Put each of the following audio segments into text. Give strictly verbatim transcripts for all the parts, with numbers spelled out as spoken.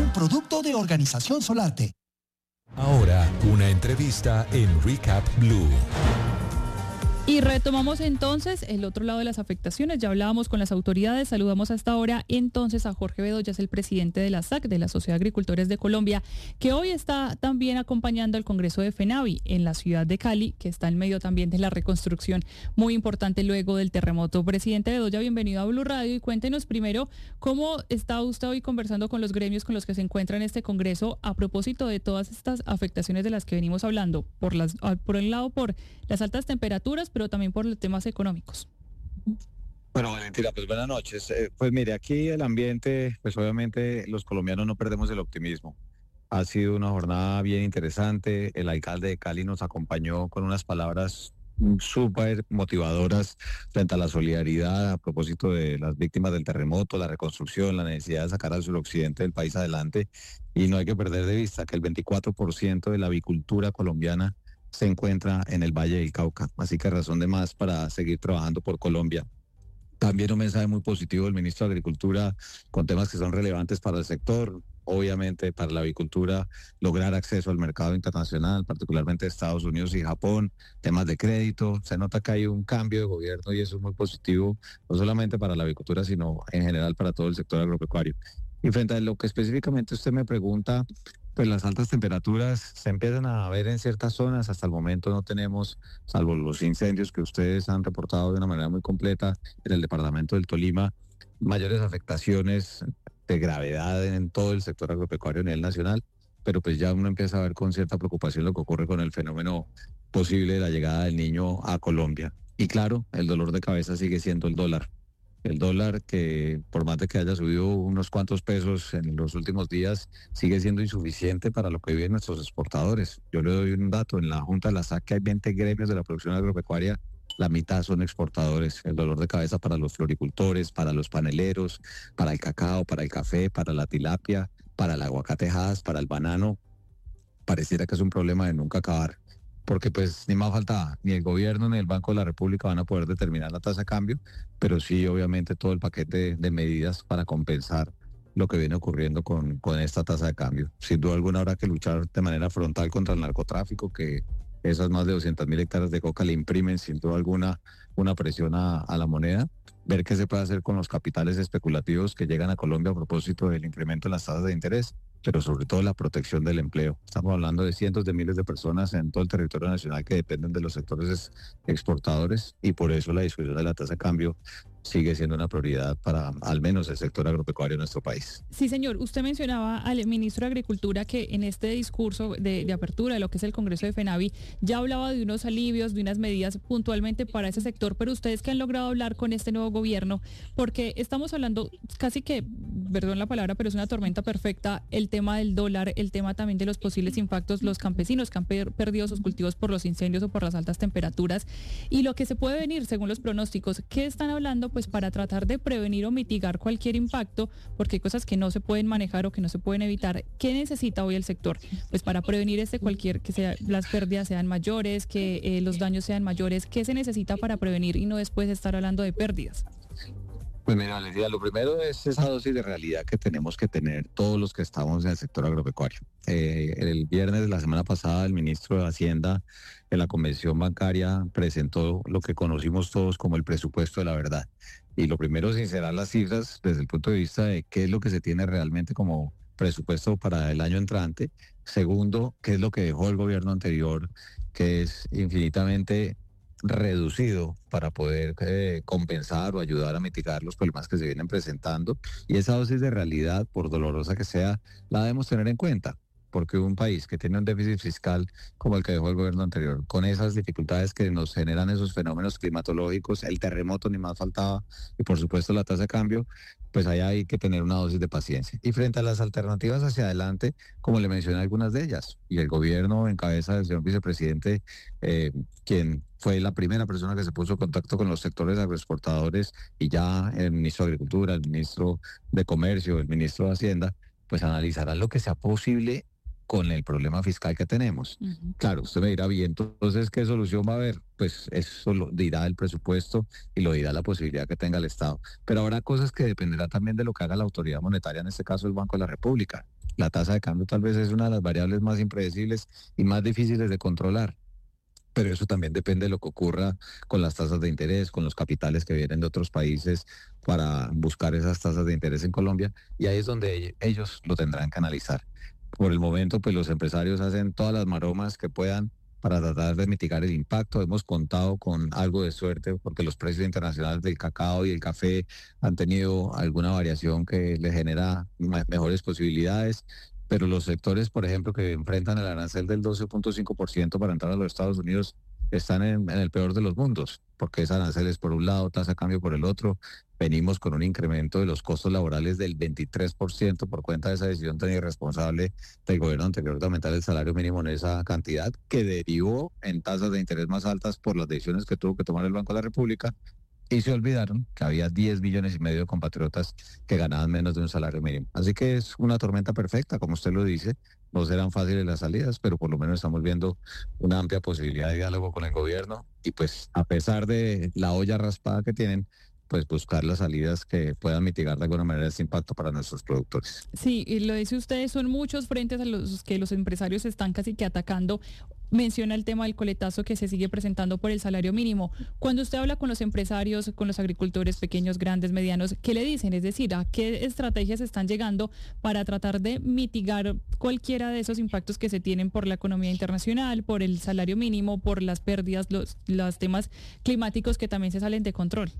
un producto de Organización Solarte. Ahora, una entrevista en Recap Blue. Y retomamos entonces el otro lado de las afectaciones. Ya hablábamos con las autoridades, saludamos hasta ahora entonces a Jorge Bedoya, es el presidente de la S A C, de la Sociedad de Agricultores de Colombia, que hoy está también acompañando al Congreso de FENAVI en la ciudad de Cali, que está en medio también de la reconstrucción muy importante luego del terremoto. Presidente Bedoya, bienvenido a Blue Radio y cuéntenos primero cómo está usted hoy conversando con los gremios con los que se encuentra en este Congreso a propósito de todas estas afectaciones de las que venimos hablando, por, las, por un lado por las altas temperaturas, pero también por los temas económicos. Bueno, Valentina, pues buenas noches. Eh, pues mire, aquí el ambiente, pues obviamente los colombianos no perdemos el optimismo. Ha sido una jornada bien interesante. El alcalde de Cali nos acompañó con unas palabras súper motivadoras frente a la solidaridad a propósito de las víctimas del terremoto, la reconstrucción, la necesidad de sacar al suroccidente del país adelante. Y no hay que perder de vista que el veinticuatro por ciento de la avicultura colombiana se encuentra en el Valle del Cauca, así que razón de más para seguir trabajando por Colombia. También un mensaje muy positivo del ministro de Agricultura con temas que son relevantes para el sector, obviamente para la avicultura, lograr acceso al mercado internacional, particularmente Estados Unidos y Japón, temas de crédito. Se nota que hay un cambio de gobierno y eso es muy positivo, no solamente para la avicultura, sino en general para todo el sector agropecuario. Y frente a lo que específicamente usted me pregunta, pues las altas temperaturas se empiezan a ver en ciertas zonas. Hasta el momento no tenemos, salvo los incendios que ustedes han reportado de una manera muy completa en el departamento del Tolima, mayores afectaciones de gravedad en todo el sector agropecuario a nivel nacional, pero pues ya uno empieza a ver con cierta preocupación lo que ocurre con el fenómeno posible de la llegada del Niño a Colombia. Y claro, el dolor de cabeza sigue siendo el dólar. El dólar, que por más de que haya subido unos cuantos pesos en los últimos días, sigue siendo insuficiente para lo que viven nuestros exportadores. Yo le doy un dato, en la Junta de la S A C que hay veinte gremios de la producción agropecuaria, la mitad son exportadores. El dolor de cabeza para los floricultores, para los paneleros, para el cacao, para el café, para la tilapia, para el aguacatejas, para el banano, pareciera que es un problema de nunca acabar. Porque pues ni más faltaba, ni el gobierno ni el Banco de la República van a poder determinar la tasa de cambio, pero sí obviamente todo el paquete de, de medidas para compensar lo que viene ocurriendo con, con esta tasa de cambio. Sin duda alguna habrá que luchar de manera frontal contra el narcotráfico, que esas más de doscientas mil hectáreas de coca le imprimen sin duda alguna una presión a, a la moneda, ver qué se puede hacer con los capitales especulativos que llegan a Colombia a propósito del incremento en las tasas de interés, pero sobre todo la protección del empleo. Estamos hablando de cientos de miles de personas en todo el territorio nacional que dependen de los sectores exportadores y por eso la discusión de la tasa de cambio sigue siendo una prioridad para al menos el sector agropecuario de nuestro país. Sí, señor. Usted mencionaba al ministro de Agricultura que en este discurso de, de apertura de lo que es el Congreso de FENAVI ya hablaba de unos alivios, de unas medidas puntualmente para ese sector, pero ustedes que han logrado hablar con este nuevo gobierno, porque estamos hablando casi que, perdón la palabra, pero es una tormenta perfecta, el tema del dólar, el tema también de los posibles impactos, los campesinos que han per- perdido sus cultivos por los incendios o por las altas temperaturas, y lo que se puede venir según los pronósticos. ¿Qué están hablando pues para tratar de prevenir o mitigar cualquier impacto? Porque hay cosas que no se pueden manejar o que no se pueden evitar. ¿Qué necesita hoy el sector? Pues para prevenir este cualquier, que sea, las pérdidas sean mayores, que eh, los daños sean mayores. ¿Qué se necesita para prevenir y no después estar hablando de pérdidas? Pues mira, Valeria, lo primero es esa dosis de realidad que tenemos que tener todos los que estamos en el sector agropecuario. Eh, el viernes de la semana pasada, el ministro de Hacienda en la convención bancaria presentó lo que conocimos todos como el presupuesto de la verdad. Y lo primero es sincerar las cifras desde el punto de vista de qué es lo que se tiene realmente como presupuesto para el año entrante. Segundo, qué es lo que dejó el gobierno anterior, que es infinitamente reducido para poder eh, compensar o ayudar a mitigar los problemas que se vienen presentando. Y esa dosis de realidad, por dolorosa que sea, la debemos tener en cuenta, porque un país que tiene un déficit fiscal como el que dejó el gobierno anterior, con esas dificultades que nos generan esos fenómenos climatológicos, el terremoto ni más faltaba, y por supuesto la tasa de cambio, pues ahí hay que tener una dosis de paciencia. Y frente a las alternativas hacia adelante, como le mencioné algunas de ellas, y el gobierno en cabeza del señor vicepresidente, eh, quien fue la primera persona que se puso en contacto con los sectores agroexportadores, y ya el ministro de Agricultura, el ministro de Comercio, el ministro de Hacienda, pues analizarán lo que sea posible con el problema fiscal que tenemos. Uh-huh. Claro, usted me dirá, bien, entonces, ¿qué solución va a haber? Pues eso lo dirá el presupuesto y lo dirá la posibilidad que tenga el Estado. Pero habrá cosas que dependerá también de lo que haga la autoridad monetaria, en este caso el Banco de la República. La tasa de cambio tal vez es una de las variables más impredecibles y más difíciles de controlar. Pero eso también depende de lo que ocurra con las tasas de interés, con los capitales que vienen de otros países para buscar esas tasas de interés en Colombia, y ahí es donde ellos lo tendrán que analizar. Por el momento, pues los empresarios hacen todas las maromas que puedan para tratar de mitigar el impacto. Hemos contado con algo de suerte porque los precios internacionales del cacao y el café han tenido alguna variación que le genera me- mejores posibilidades. Pero los sectores, por ejemplo, que enfrentan el arancel del doce punto cinco por ciento para entrar a los Estados Unidos, están en, en el peor de los mundos, porque es aranceles por un lado, tasa de cambio por el otro. Venimos con un incremento de los costos laborales del veintitrés por ciento por cuenta de esa decisión tan irresponsable del gobierno anterior de aumentar el salario mínimo en esa cantidad, que derivó en tasas de interés más altas por las decisiones que tuvo que tomar el Banco de la República. Y se olvidaron que había diez millones y medio de compatriotas que ganaban menos de un salario mínimo. Así que es una tormenta perfecta, como usted lo dice. No serán fáciles las salidas, pero por lo menos estamos viendo una amplia posibilidad de diálogo con el gobierno. Y pues a pesar de la olla raspada que tienen, pues buscar las salidas que puedan mitigar de alguna manera ese impacto para nuestros productores. Sí, y lo dice usted, son muchos frentes a los que los empresarios están casi que atacando. Menciona el tema del coletazo que se sigue presentando por el salario mínimo. Cuando usted habla con los empresarios, con los agricultores pequeños, grandes, medianos, ¿qué le dicen? Es decir, ¿a qué estrategias están llegando para tratar de mitigar cualquiera de esos impactos que se tienen por la economía internacional, por el salario mínimo, por las pérdidas, los, los temas climáticos que también se salen de control?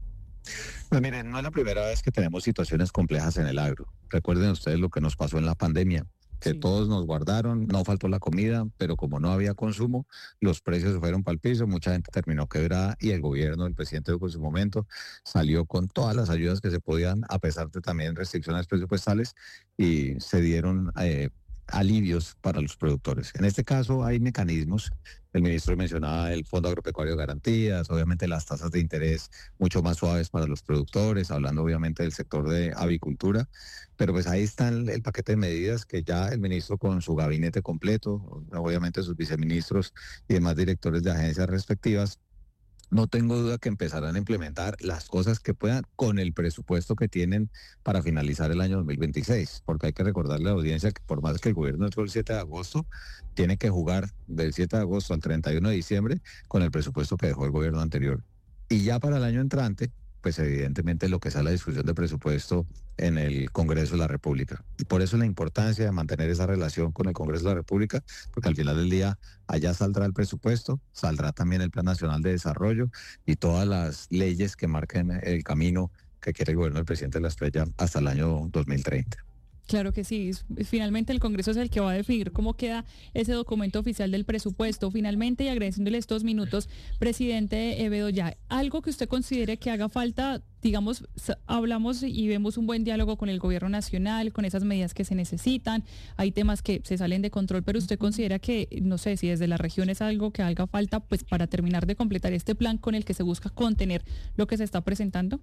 Pues miren, no es la primera vez que tenemos situaciones complejas en el agro. Recuerden ustedes lo que nos pasó en la pandemia, que Sí. todos nos guardaron, no faltó la comida, pero como no había consumo, los precios se fueron para el piso, mucha gente terminó quebrada y el gobierno, el presidente Duque en su momento, salió con todas las ayudas que se podían, a pesar de también restricciones presupuestales, y se dieron eh, alivios para los productores. En este caso hay mecanismos. El ministro mencionaba el Fondo Agropecuario de Garantías, obviamente las tasas de interés mucho más suaves para los productores, hablando obviamente del sector de avicultura, pero pues ahí está el, el paquete de medidas que ya el ministro con su gabinete completo, obviamente sus viceministros y demás directores de agencias respectivas, no tengo duda que empezarán a implementar las cosas que puedan con el presupuesto que tienen para finalizar el año dos mil veintiséis, porque hay que recordarle a la audiencia que por más que el gobierno entró el siete de agosto, tiene que jugar del siete de agosto al treinta y uno de diciembre con el presupuesto que dejó el gobierno anterior. Y ya para el año entrante, pues evidentemente lo que sea la discusión de presupuesto en el Congreso de la República. Y por eso la importancia de mantener esa relación con el Congreso de la República, porque al final del día allá saldrá el presupuesto, saldrá también el Plan Nacional de Desarrollo y todas las leyes que marquen el camino que quiere el gobierno del presidente de la Estrella hasta el año dos mil treinta. Claro que sí. Finalmente el Congreso es el que va a definir cómo queda ese documento oficial del presupuesto. Finalmente, y agradeciéndole estos minutos, presidente Bedoya, algo que usted considere que haga falta, digamos, hablamos y vemos un buen diálogo con el gobierno nacional, con esas medidas que se necesitan, hay temas que se salen de control, pero usted considera que, no sé, si desde la región es algo que haga falta, pues para terminar de completar este plan con el que se busca contener lo que se está presentando.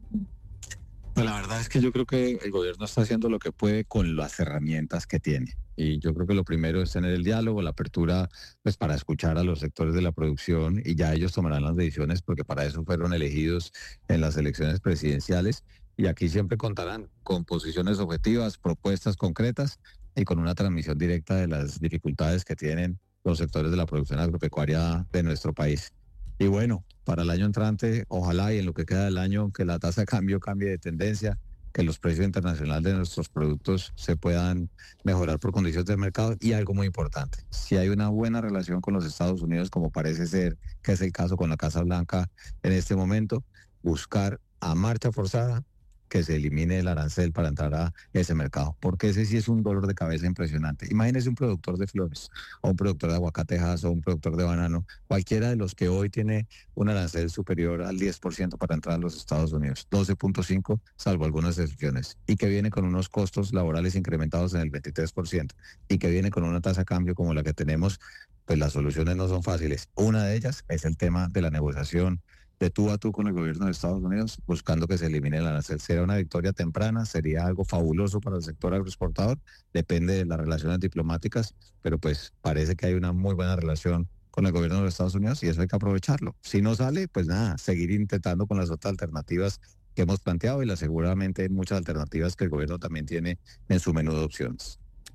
Pues la verdad es que yo creo que el gobierno está haciendo lo que puede con las herramientas que tiene. Y yo creo que lo primero es tener el diálogo, la apertura, pues para escuchar a los sectores de la producción y ya ellos tomarán las decisiones porque para eso fueron elegidos en las elecciones presidenciales. Y aquí siempre contarán con posiciones objetivas, propuestas concretas y con una transmisión directa de las dificultades que tienen los sectores de la producción agropecuaria de nuestro país. Y bueno, para el año entrante, ojalá y en lo que queda del año, que la tasa de cambio cambie de tendencia, que los precios internacionales de nuestros productos se puedan mejorar por condiciones del mercado y algo muy importante, si hay una buena relación con los Estados Unidos, como parece ser que es el caso con la Casa Blanca en este momento, buscar a marcha forzada que se elimine el arancel para entrar a ese mercado, porque ese sí es un dolor de cabeza impresionante. Imagínese un productor de flores, o un productor de aguacatejas, o un productor de banano, cualquiera de los que hoy tiene un arancel superior al diez por ciento para entrar a los Estados Unidos, doce punto cinco, salvo algunas excepciones, y que viene con unos costos laborales incrementados en el veintitrés por ciento, y que viene con una tasa de cambio como la que tenemos, pues las soluciones no son fáciles. Una de ellas es el tema de la negociación de tú a tú con el gobierno de Estados Unidos, buscando que se elimine el arancel. Sería una victoria temprana, sería algo fabuloso para el sector agroexportador, depende de las relaciones diplomáticas, pero pues parece que hay una muy buena relación con el gobierno de los Estados Unidos y eso hay que aprovecharlo. Si no sale, pues nada, seguir intentando con las otras alternativas que hemos planteado y las seguramente muchas alternativas que el gobierno también tiene en su menú de opciones.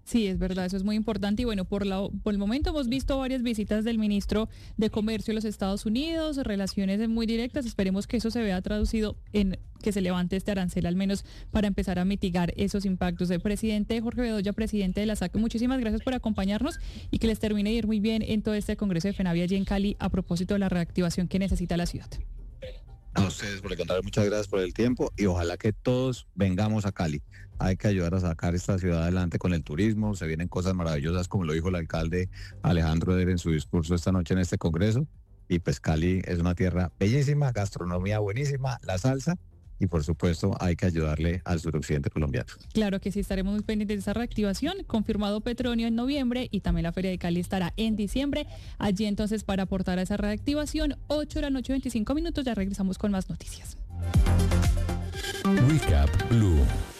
Sí, es verdad, eso es muy importante y bueno, por, la, por el momento hemos visto varias visitas del ministro de Comercio de los Estados Unidos, relaciones muy directas, esperemos que eso se vea traducido en que se levante este arancel al menos para empezar a mitigar esos impactos. El presidente Jorge Bedoya, presidente de la SAC, muchísimas gracias por acompañarnos y que les termine de ir muy bien en todo este Congreso de FENAVI allí en Cali a propósito de la reactivación que necesita la ciudad. A ustedes por el contrario, muchas gracias por el tiempo y ojalá que todos vengamos a Cali. Hay que ayudar a sacar esta ciudad adelante con el turismo, se vienen cosas maravillosas como lo dijo el alcalde Alejandro Eder en su discurso esta noche en este congreso y pues Cali es una tierra bellísima, gastronomía buenísima, la salsa y por supuesto hay que ayudarle al suroccidente colombiano. Claro que sí, estaremos muy pendientes de esa reactivación, confirmado Petronio en noviembre y también la Feria de Cali estará en diciembre, allí entonces para aportar a esa reactivación, ocho de la noche, veinticinco minutos, ya regresamos con más noticias. Recap Blue.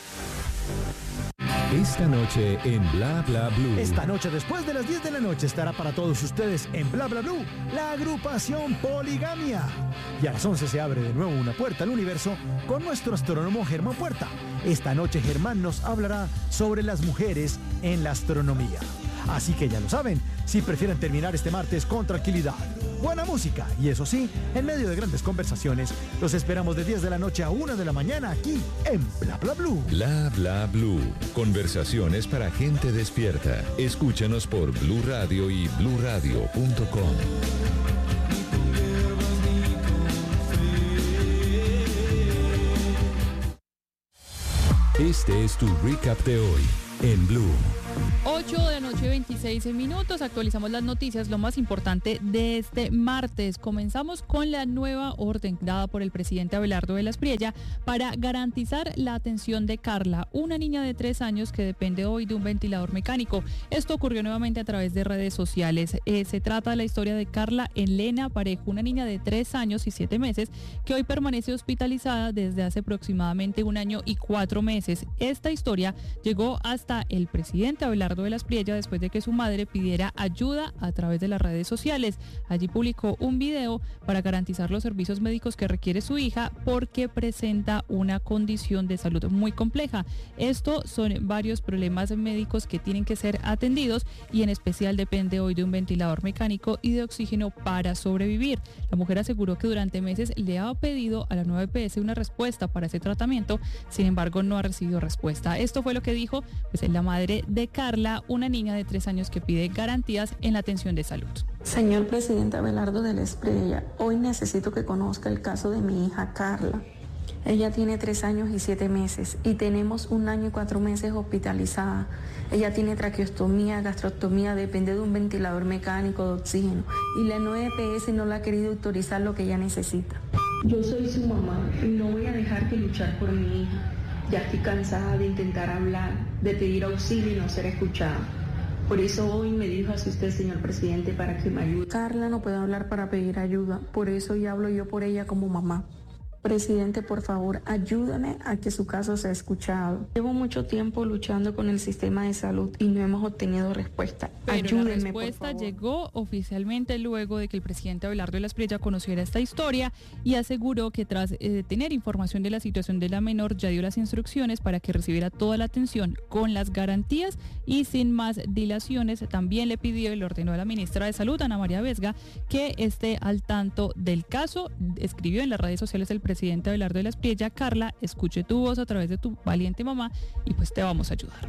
Esta noche en Bla Bla Blue. Esta noche, después de las diez de la noche, estará para todos ustedes en Bla Bla Blue la agrupación Poligamia. Y a las once se abre de nuevo una puerta al universo con nuestro astrónomo Germán Puerta. Esta noche Germán nos hablará sobre las mujeres en la astronomía. Así que ya lo saben, si prefieren terminar este martes con tranquilidad, buena música y eso sí, en medio de grandes conversaciones, los esperamos de diez de la noche a una de la mañana aquí en Bla Bla Blue. Bla Bla Blue. Conversaciones para gente despierta. Escúchanos por Blue Radio y blue radio punto com. Este es tu recap de hoy en Blue. ocho de la noche, veintiséis minutos, actualizamos las noticias, lo más importante de este martes. Comenzamos con la nueva orden dada por el presidente Abelardo Velas Priella para garantizar la atención de Carla, una niña de tres años que depende hoy de un ventilador mecánico. Esto ocurrió nuevamente a través de redes sociales. Eh, se trata de la historia de Carla Elena Parejo, una niña de tres años y siete meses que hoy permanece hospitalizada desde hace aproximadamente un año y cuatro meses. Esta historia llegó hasta el presidente Abelardo Velas Priella después de que su madre pidiera ayuda a través de las redes sociales. Allí publicó un video para garantizar los servicios médicos que requiere su hija porque presenta una condición de salud muy compleja. Esto son varios problemas médicos que tienen que ser atendidos y en especial depende hoy de un ventilador mecánico y de oxígeno para sobrevivir. La mujer aseguró que durante meses le ha pedido a la nueva E P S una respuesta para ese tratamiento, sin embargo no ha recibido respuesta. Esto fue lo que dijo pues, la madre de Carla, una niña de tres años que pide garantías en la atención de salud. Señor presidente Abelardo Velas Priella, hoy necesito que conozca el caso de mi hija Carla. Ella tiene tres años y siete meses y tenemos un año y cuatro meses hospitalizada. Ella tiene traqueostomía, gastrostomía, depende de un ventilador mecánico de oxígeno y la nueva E P S no le ha querido autorizar lo que ella necesita. Yo soy su mamá y no voy a dejar de luchar por mi hija. Ya estoy cansada de intentar hablar, de pedir auxilio y no ser escuchada. Por eso hoy me dijo así usted, señor presidente, para que me ayude. Carla no puede hablar para pedir ayuda, por eso hoy hablo yo por ella como mamá. Presidente, por favor, ayúdame a que su caso sea escuchado. Llevo mucho tiempo luchando con el sistema de salud y no hemos obtenido respuesta. Pero Ayúdenme, la respuesta llegó oficialmente luego de que el presidente Abelardo Velas Priella conociera esta historia y aseguró que tras eh, tener información de la situación de la menor ya dio las instrucciones para que recibiera toda la atención con las garantías y sin más dilaciones. También le pidió y le ordenó a la ministra de Salud, Ana María Vesga, que esté al tanto del caso. Escribió en las redes sociales el presidente presidente Abelardo Velas Priella: Carla, escuche tu voz a través de tu valiente mamá y pues te vamos a ayudar.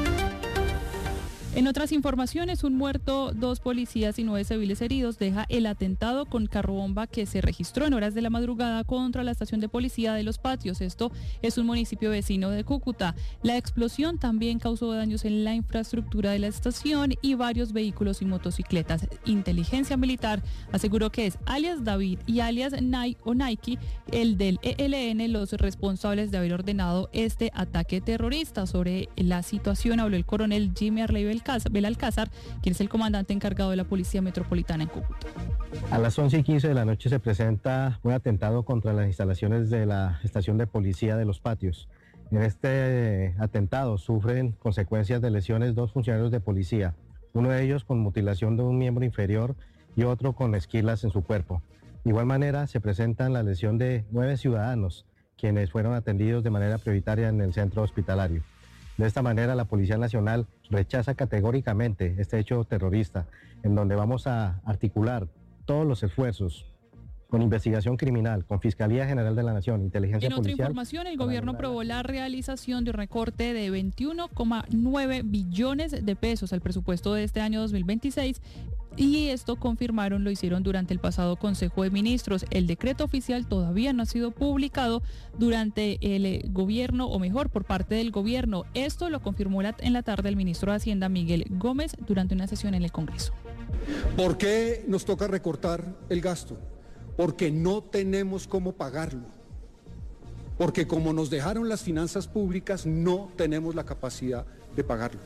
En otras informaciones, un muerto, dos policías y nueve civiles heridos deja el atentado con carrobomba que se registró en horas de la madrugada contra la estación de policía de Los Patios. Esto es un municipio vecino de Cúcuta. La explosión también causó daños en la infraestructura de la estación y varios vehículos y motocicletas. Inteligencia Militar aseguró que es alias David y alias Nike o Nike, el del E L N, los responsables de haber ordenado este ataque terrorista. Sobre la situación habló el coronel Jimmy Arley Belalcázar, quien es el comandante encargado de la Policía Metropolitana en Cúcuta. A las once y quince de la noche se presenta un atentado contra las instalaciones de la estación de policía de Los Patios. En este atentado sufren consecuencias de lesiones dos funcionarios de policía, uno de ellos con mutilación de un miembro inferior y otro con esquilas en su cuerpo. De igual manera se presentan la lesión de nueve ciudadanos, quienes fueron atendidos de manera prioritaria en el centro hospitalario. De esta manera, la Policía Nacional rechaza categóricamente este hecho terrorista, en donde vamos a articular todos los esfuerzos con investigación criminal, con Fiscalía General de la Nación, inteligencia policial. En otra información, el gobierno aprobó la realización de un recorte de veintiuno coma nueve billones de pesos al presupuesto de este año dos mil veintiséis. Y esto confirmaron, lo hicieron durante el pasado Consejo de Ministros. El decreto oficial todavía no ha sido publicado durante el gobierno, o mejor, por parte del gobierno. Esto lo confirmó en la tarde el ministro de Hacienda, Miguel Gómez, durante una sesión en el Congreso. ¿Por qué nos toca recortar el gasto? Porque no tenemos cómo pagarlo. Porque como nos dejaron las finanzas públicas, no tenemos la capacidad de pagarlo.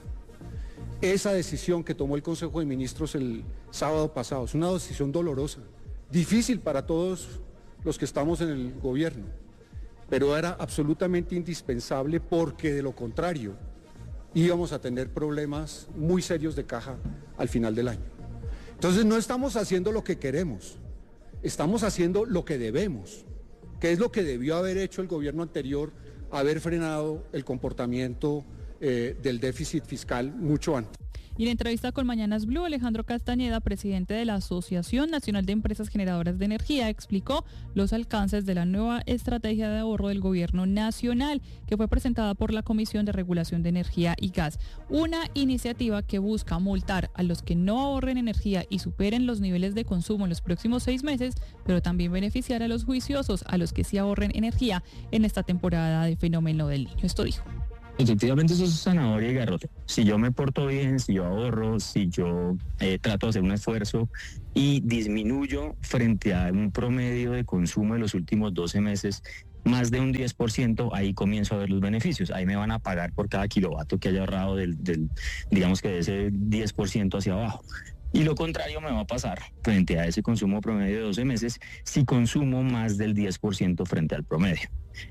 Esa decisión que tomó el Consejo de Ministros el sábado pasado es una decisión dolorosa, difícil para todos los que estamos en el gobierno, pero era absolutamente indispensable porque de lo contrario íbamos a tener problemas muy serios de caja al final del año. Entonces no estamos haciendo lo que queremos, estamos haciendo lo que debemos, que es lo que debió haber hecho el gobierno anterior, haber frenado el comportamiento Eh, del déficit fiscal mucho antes. Y en entrevista con Mañanas Blue, Alejandro Castañeda, presidente de la Asociación Nacional de Empresas Generadoras de Energía, explicó los alcances de la nueva estrategia de ahorro del gobierno nacional, que fue presentada por la Comisión de Regulación de Energía y Gas. Una iniciativa que busca multar a los que no ahorren energía y superen los niveles de consumo en los próximos seis meses, pero también beneficiar a los juiciosos, a los que sí ahorren energía en esta temporada de fenómeno del Niño. Esto dijo. Efectivamente, eso es zanahoria y garrote. Si yo me porto bien, si yo ahorro, si yo eh, trato de hacer un esfuerzo y disminuyo frente a un promedio de consumo de los últimos doce meses, más de un diez por ciento, ahí comienzo a ver los beneficios. Ahí me van a pagar por cada kilovatio que haya ahorrado del, del digamos que de ese diez por ciento hacia abajo. Y lo contrario me va a pasar frente a ese consumo promedio de doce meses si consumo más del diez por ciento frente al promedio.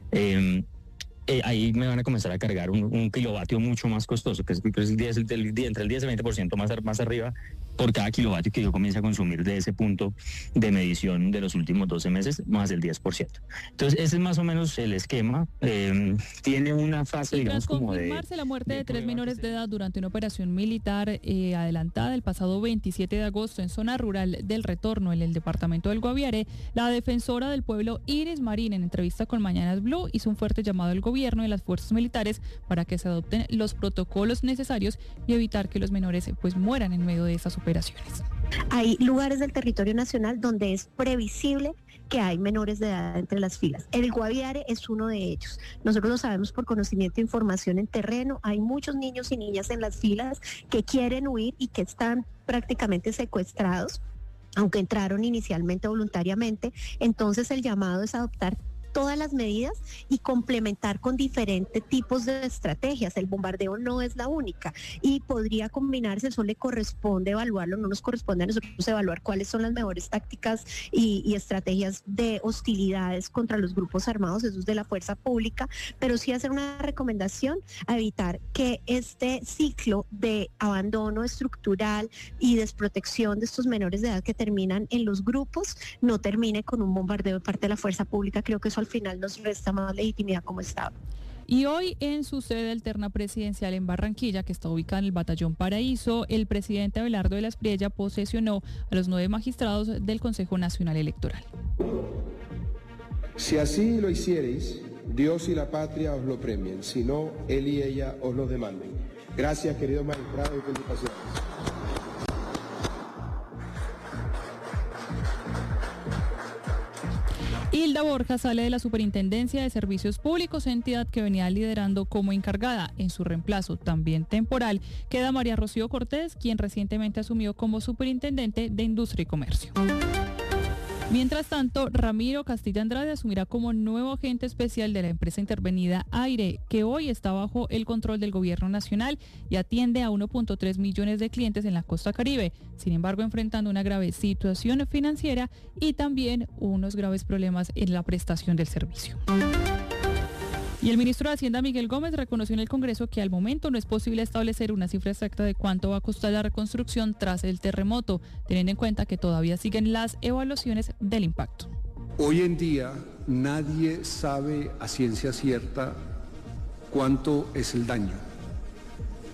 Eh, Eh, ahí me van a comenzar a cargar un, un kilovatio mucho más costoso, que es, que es el diez, el, el, entre el diez y el veinte por ciento más, más arriba por cada kilovatio que yo comience a consumir de ese punto de medición de los últimos doce meses, más el diez por ciento. Entonces, ese es más o menos el esquema. Eh, tiene una fase, digamos, como de... Tras confirmarse la muerte de, de tres menores de edad durante una operación militar eh, adelantada el pasado veintisiete de agosto en zona rural del Retorno, en el departamento del Guaviare, la defensora del pueblo, Iris Marín, en entrevista con Mañanas Blue, hizo un fuerte llamado al gobierno y las fuerzas militares para que se adopten los protocolos necesarios y evitar que los menores pues mueran en medio de esas operaciones. Hay lugares del territorio nacional donde es previsible que hay menores de edad entre las filas. El Guaviare es uno de ellos. Nosotros lo sabemos por conocimiento e información en terreno. Hay muchos niños y niñas en las filas que quieren huir y que están prácticamente secuestrados, aunque entraron inicialmente voluntariamente. Entonces el llamado es adoptar todas las medidas y complementar con diferentes tipos de estrategias. El bombardeo no es la única y podría combinarse, eso le corresponde evaluarlo, no nos corresponde a nosotros evaluar cuáles son las mejores tácticas y, y estrategias de hostilidades contra los grupos armados, eso es de la fuerza pública, pero sí hacer una recomendación a evitar que este ciclo de abandono estructural y desprotección de estos menores de edad que terminan en los grupos no termine con un bombardeo de parte de la fuerza pública. Creo que eso al final nos resta más legitimidad como Estado. Y hoy en su sede alterna presidencial en Barranquilla, que está ubicada en el Batallón Paraíso, el presidente Abelardo de la Espriella posesionó a los nueve magistrados del Consejo Nacional Electoral. Si así lo hiciereis, Dios y la patria os lo premien, si no, él y ella os lo demanden. Gracias, querido magistrado, y felicitaciones. Hilda Borja sale de la Superintendencia de Servicios Públicos, entidad que venía liderando como encargada. En su reemplazo, también temporal, queda María Rocío Cortés, quien recientemente asumió como Superintendente de Industria y Comercio. Mientras tanto, Ramiro Castilla Andrade asumirá como nuevo agente especial de la empresa intervenida Aire, que hoy está bajo el control del gobierno nacional y atiende a uno punto tres millones de clientes en la costa caribe. Sin embargo, enfrentando una grave situación financiera y también unos graves problemas en la prestación del servicio. Y el ministro de Hacienda, Miguel Gómez, reconoció en el Congreso que al momento no es posible establecer una cifra exacta de cuánto va a costar la reconstrucción tras el terremoto, teniendo en cuenta que todavía siguen las evaluaciones del impacto. Hoy en día nadie sabe a ciencia cierta cuánto es el daño.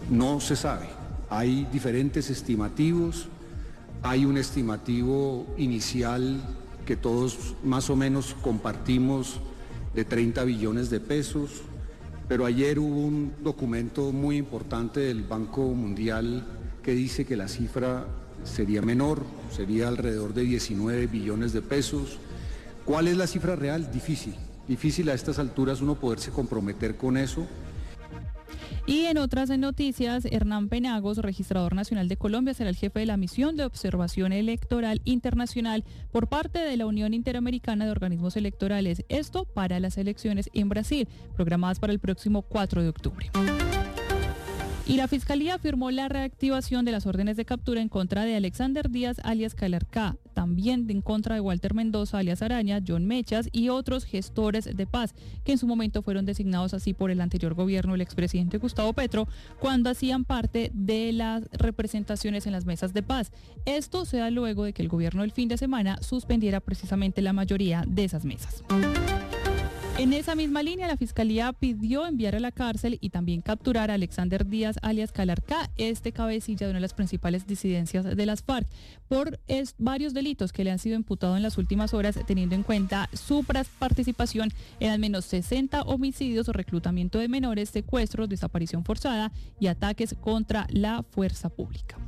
no se sabe. Hay diferentes estimativos, hay un estimativo inicial que todos más o menos compartimos de treinta billones de pesos, pero ayer hubo un documento muy importante del Banco Mundial que dice que la cifra sería menor, sería alrededor de diecinueve billones de pesos. ¿Cuál es la cifra real? Difícil, difícil a estas alturas uno poderse comprometer con eso. Y en otras noticias, Hernán Penagos, registrador nacional de Colombia, será el jefe de la misión de observación electoral internacional por parte de la Unión Interamericana de Organismos Electorales. Esto para las elecciones en Brasil, programadas para el próximo cuatro de octubre. Y la Fiscalía firmó la reactivación de las órdenes de captura en contra de Alexander Díaz, alias Calarcá, también en contra de Walter Mendoza, alias Araña, John Mechas y otros gestores de paz, que en su momento fueron designados así por el anterior gobierno del expresidente Gustavo Petro, cuando hacían parte de las representaciones en las mesas de paz. Esto se da luego de que el gobierno del fin de semana suspendiera precisamente la mayoría de esas mesas. En esa misma línea, la Fiscalía pidió enviar a la cárcel y también capturar a Alexander Díaz, alias Calarcá, este cabecilla de una de las principales disidencias de las FARC, por es, varios delitos que le han sido imputados en las últimas horas, teniendo en cuenta su participación en al menos sesenta homicidios o reclutamiento de menores, secuestros, desaparición forzada y ataques contra la fuerza pública.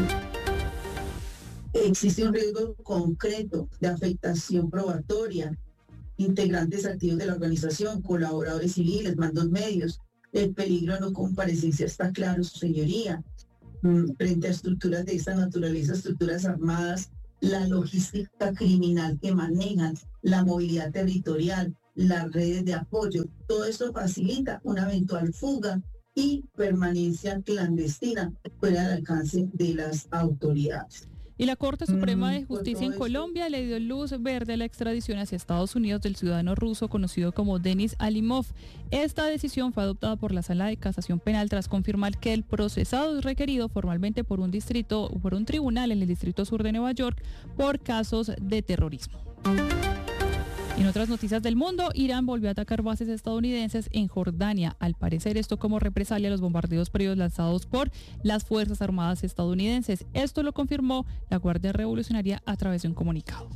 Existe un riesgo concreto de afectación probatoria. Integrantes activos de la organización, colaboradores civiles, mandos medios. El peligro de no comparecencia está claro, su señoría. Frente a estructuras de esta naturaleza, estructuras armadas, la logística criminal que manejan, la movilidad territorial, las redes de apoyo, todo esto facilita una eventual fuga y permanencia clandestina fuera del alcance de las autoridades. Y la Corte Suprema de Justicia en Colombia le dio luz verde a la extradición hacia Estados Unidos del ciudadano ruso conocido como Denis Alimov. Esta decisión fue adoptada por la Sala de Casación Penal tras confirmar que el procesado es requerido formalmente por un distrito, por un tribunal en el Distrito Sur de Nueva York por casos de terrorismo. En otras noticias del mundo, Irán volvió a atacar bases estadounidenses en Jordania. Al parecer, esto como represalia a los bombardeos previos lanzados por las Fuerzas Armadas estadounidenses. Esto lo confirmó la Guardia Revolucionaria a través de un comunicado.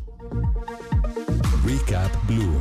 Recap Blue.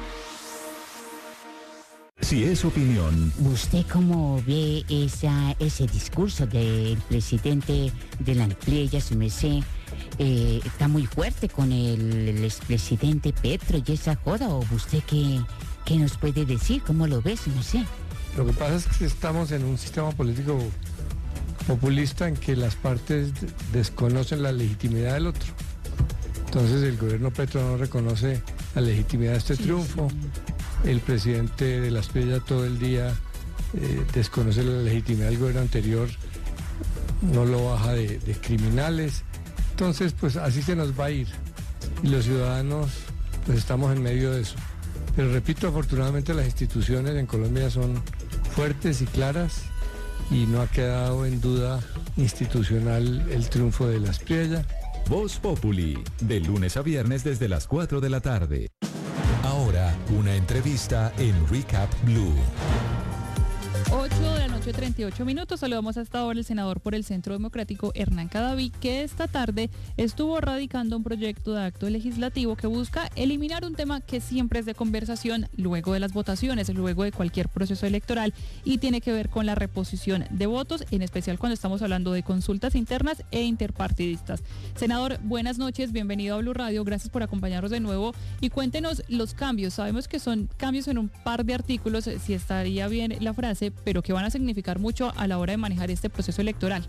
Si es opinión. ¿Usted cómo ve esa, ese discurso del presidente de la Playa, su merced? Eh, ¿Está muy fuerte con el, el expresidente Petro y esa joda? ¿O usted qué, qué nos puede decir? ¿Cómo lo ves? No sé. Lo que pasa es que estamos en un sistema político populista en que las partes desconocen la legitimidad del otro. Entonces el gobierno Petro no reconoce la legitimidad de este sí, triunfo. Sí. El presidente de las Playas todo el día eh, desconoce la legitimidad del gobierno anterior, no lo baja de, de criminales. Entonces, pues así se nos va a ir. Y los ciudadanos, pues estamos en medio de eso. Pero repito, afortunadamente las instituciones en Colombia son fuertes y claras y no ha quedado en duda institucional el triunfo de las Priella. Voz Populi, de lunes a viernes desde las cuatro de la tarde. Ahora, una entrevista en Recap Blue. ocho de la noche, treinta y ocho minutos. Saludamos hasta ahora al senador por el Centro Democrático, Hernán Cadaví, que esta tarde estuvo radicando un proyecto de acto legislativo que busca eliminar un tema que siempre es de conversación luego de las votaciones, luego de cualquier proceso electoral, y tiene que ver con la reposición de votos, en especial cuando estamos hablando de consultas internas e interpartidistas. Senador, buenas noches, bienvenido a Blue Radio, gracias por acompañarnos de nuevo y cuéntenos los cambios. Sabemos que son cambios en un par de artículos, si estaría bien la frase, pero que van a significar mucho a la hora de manejar este proceso electoral.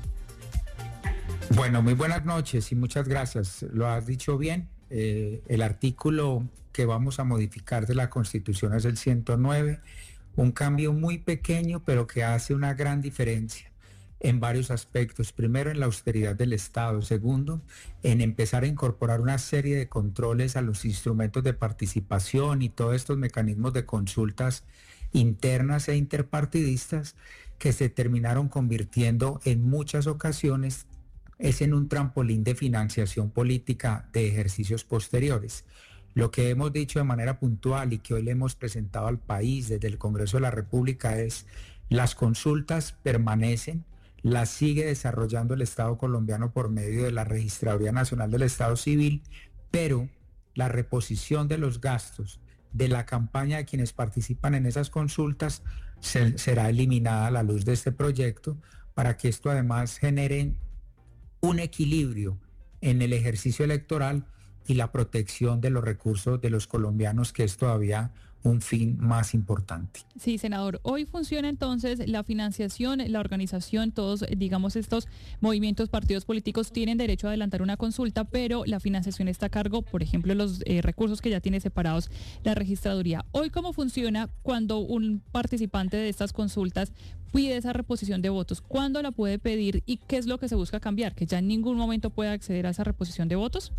Bueno, muy buenas noches y muchas gracias. Lo has dicho bien. Eh, el artículo que vamos a modificar de la Constitución es el ciento nueve, un cambio muy pequeño, pero que hace una gran diferencia en varios aspectos. Primero, en la austeridad del Estado. Segundo, en empezar a incorporar una serie de controles a los instrumentos de participación y todos estos mecanismos de consultas internas e interpartidistas que se terminaron convirtiendo en muchas ocasiones es en un trampolín de financiación política de ejercicios posteriores. Lo que hemos dicho de manera puntual y que hoy le hemos presentado al país desde el Congreso de la República es Las consultas permanecen, las sigue desarrollando el Estado colombiano por medio de la Registraduría Nacional del Estado Civil, pero la reposición de los gastos de la campaña de quienes participan en esas consultas se, será eliminada a la luz de este proyecto, para que esto además genere un equilibrio en el ejercicio electoral y la protección de los recursos de los colombianos, que es todavía un fin más importante. Sí, senador. Hoy funciona entonces la financiación, la organización, todos, digamos, estos movimientos, partidos políticos tienen derecho a adelantar una consulta, pero la financiación está a cargo, por ejemplo, los eh, recursos que ya tiene separados la registraduría. Hoy, ¿cómo funciona cuando un participante de estas consultas pide esa reposición de votos? ¿Cuándo la puede pedir y qué es lo que se busca cambiar? ¿Que ya en ningún momento pueda acceder a esa reposición de votos?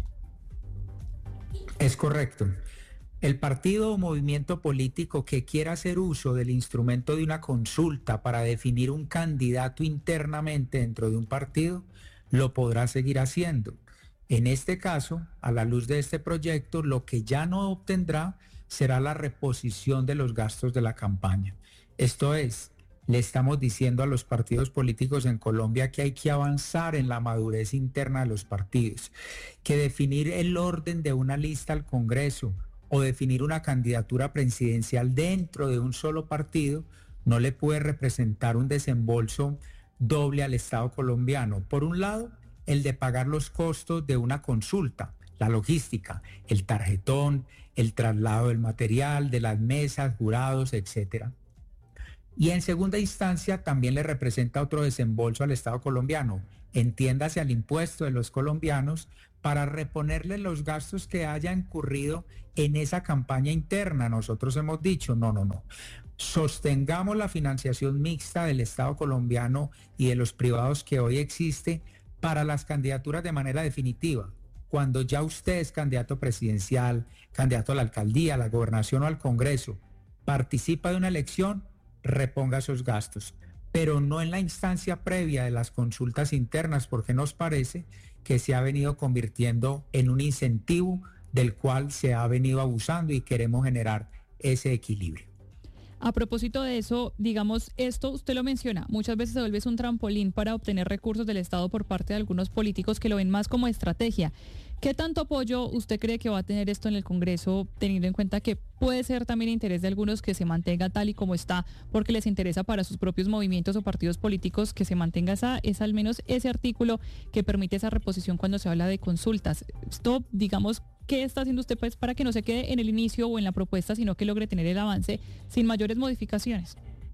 Es correcto. El partido o movimiento político que quiera hacer uso del instrumento de una consulta para definir un candidato internamente dentro de un partido, lo podrá seguir haciendo. En este caso, a la luz de este proyecto, lo que ya no obtendrá será la reposición de los gastos de la campaña. Esto es, le estamos diciendo a los partidos políticos en Colombia que hay que avanzar en la madurez interna de los partidos, que definir el orden de una lista al Congreso o definir una candidatura presidencial dentro de un solo partido no le puede representar un desembolso doble al Estado colombiano. Por un lado, el de pagar los costos de una consulta, la logística, el tarjetón, el traslado del material, de las mesas, jurados, etcétera. Y en segunda instancia también le representa otro desembolso al Estado colombiano, entiéndase al impuesto de los colombianos, para reponerle los gastos que haya incurrido en esa campaña interna. Nosotros hemos dicho, no, no, no. Sostengamos la financiación mixta del Estado colombiano y de los privados que hoy existe para las candidaturas de manera definitiva. Cuando ya usted es candidato presidencial, candidato a la alcaldía, a la gobernación o al Congreso, participa de una elección, reponga esos gastos, pero no en la instancia previa de las consultas internas, porque nos parece que se ha venido convirtiendo en un incentivo del cual se ha venido abusando y queremos generar ese equilibrio. A propósito de eso, digamos, esto usted lo menciona, muchas veces se vuelve un trampolín para obtener recursos del Estado por parte de algunos políticos que lo ven más como estrategia. ¿Qué tanto apoyo usted cree que va a tener esto en el Congreso, teniendo en cuenta que puede ser también interés de algunos que se mantenga tal y como está, porque les interesa para sus propios movimientos o partidos políticos que se mantenga esa, es al menos ese artículo que permite esa reposición cuando se habla de consultas? Esto, digamos, ¿qué está haciendo usted pues para que no se quede en el inicio o en la propuesta, sino que logre tener el avance sin mayores modificaciones?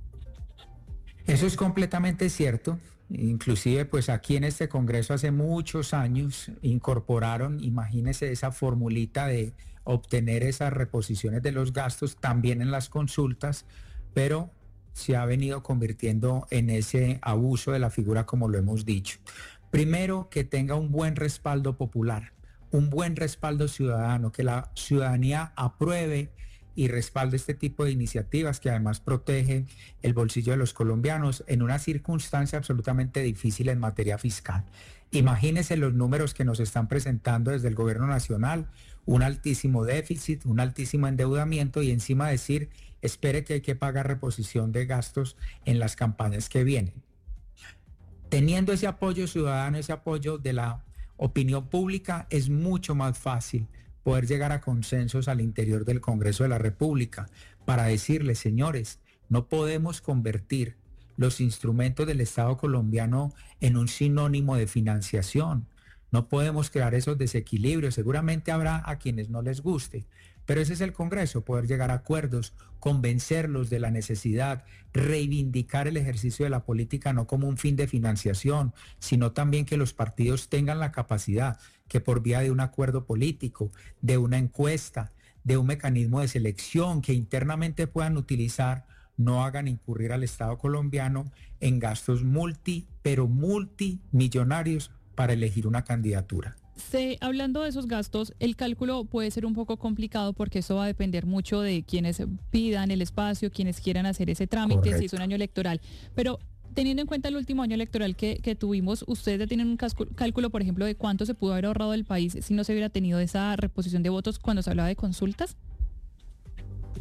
Eso es completamente cierto. Inclusive, pues aquí en este Congreso hace muchos años incorporaron, imagínese, esa formulita de obtener esas reposiciones de los gastos también en las consultas, pero se ha venido convirtiendo en ese abuso de la figura, como lo hemos dicho. Primero, que tenga un buen respaldo popular, un buen respaldo ciudadano, que la ciudadanía apruebe y respalde este tipo de iniciativas que además protege el bolsillo de los colombianos en una circunstancia absolutamente difícil en materia fiscal. Imagínense los números que nos están presentando desde el gobierno nacional, un altísimo déficit, un altísimo endeudamiento y encima decir, espere que hay que pagar reposición de gastos en las campañas que vienen. Teniendo ese apoyo ciudadano, ese apoyo de la opinión pública, es mucho más fácil poder llegar a consensos al interior del Congreso de la República para decirles, señores, no podemos convertir los instrumentos del Estado colombiano en un sinónimo de financiación. No podemos crear esos desequilibrios. Seguramente habrá a quienes no les guste, pero ese es el Congreso, poder llegar a acuerdos, convencerlos de la necesidad, reivindicar el ejercicio de la política no como un fin de financiación, sino también que los partidos tengan la capacidad que por vía de un acuerdo político, de una encuesta, de un mecanismo de selección que internamente puedan utilizar, no hagan incurrir al Estado colombiano en gastos multi, pero multimillonarios para elegir una candidatura. Sí, hablando de esos gastos, el cálculo puede ser un poco complicado porque eso va a depender mucho de quienes pidan el espacio, quienes quieran hacer ese trámite, Correcto. Si es un año electoral. Pero teniendo en cuenta el último año electoral que, que tuvimos, ¿ustedes ya tienen un cálculo, por ejemplo, de cuánto se pudo haber ahorrado el país si no se hubiera tenido esa reposición de votos cuando se hablaba de consultas?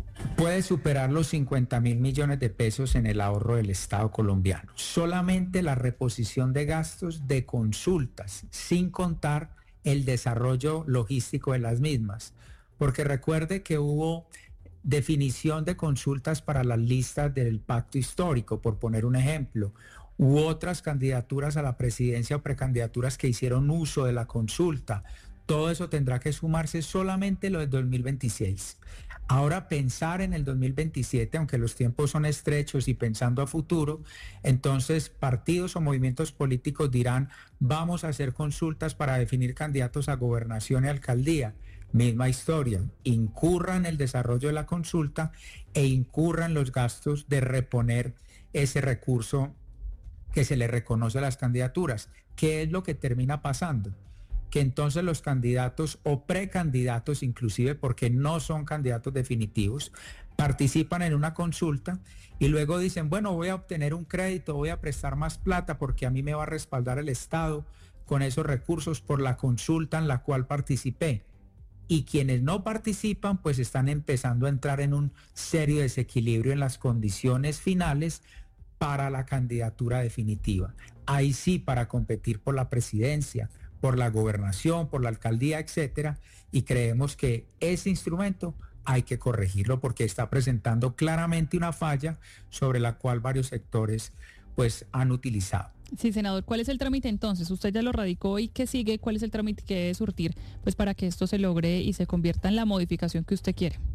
puede superar los cincuenta mil millones de pesos en el ahorro del Estado colombiano. Solamente la reposición de gastos de consultas, sin contar el desarrollo logístico de las mismas. Porque recuerde que hubo definición de consultas para las listas del pacto histórico, por poner un ejemplo, u otras candidaturas a la presidencia o precandidaturas que hicieron uso de la consulta. Todo eso tendrá que sumarse solamente lo del dos mil veintiséis. Ahora pensar en el dos mil veintisiete, aunque los tiempos son estrechos y pensando a futuro, entonces partidos o movimientos políticos dirán, vamos a hacer consultas para definir candidatos a gobernación y alcaldía. Misma historia, incurran el desarrollo de la consulta e incurran los gastos de reponer ese recurso que se le reconoce a las candidaturas. ¿Qué es lo que termina pasando? Que entonces los candidatos o precandidatos, inclusive porque no son candidatos definitivos, participan en una consulta y luego dicen, bueno, voy a obtener un crédito, voy a prestar más plata porque a mí me va a respaldar el Estado con esos recursos por la consulta en la cual participé. Y quienes no participan, pues están empezando a entrar en un serio desequilibrio en las condiciones finales para la candidatura definitiva. Ahí sí, para competir por la presidencia, por la gobernación, por la alcaldía, etcétera, y creemos que ese instrumento hay que corregirlo porque está presentando claramente una falla sobre la cual varios sectores pues han utilizado. Sí, senador, ¿cuál es el trámite entonces? Usted ya lo radicó y ¿qué sigue? ¿Cuál es el trámite que debe surtir pues para que esto se logre y se convierta en la modificación que usted quiere?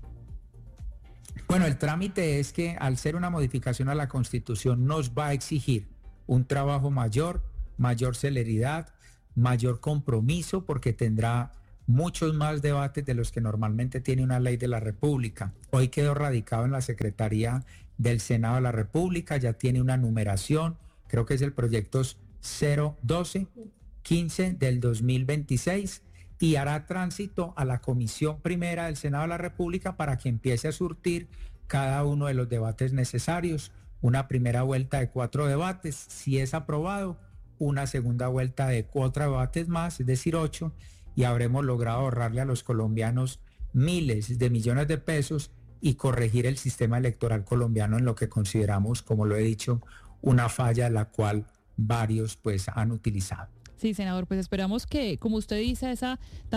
Bueno, el trámite es que al ser una modificación a la Constitución nos va a exigir un trabajo mayor, mayor celeridad, mayor compromiso, porque tendrá muchos más debates de los que normalmente tiene una ley de la República. Hoy quedó radicado en la Secretaría del Senado de la República, ya tiene una numeración, creo que es el proyecto cero doce quince del dos mil veintiséis, y hará tránsito a la Comisión Primera del Senado de la República para que empiece a surtir cada uno de los debates necesarios. Una primera vuelta de cuatro debates, si es aprobado, una segunda vuelta de cuatro debates más, es decir, ocho, y habremos logrado ahorrarle a los colombianos miles de millones de pesos y corregir el sistema electoral colombiano en lo que consideramos, como lo he dicho, una falla de la cual varios pues han utilizado. Sí, senador, pues esperamos que, como usted dice, esa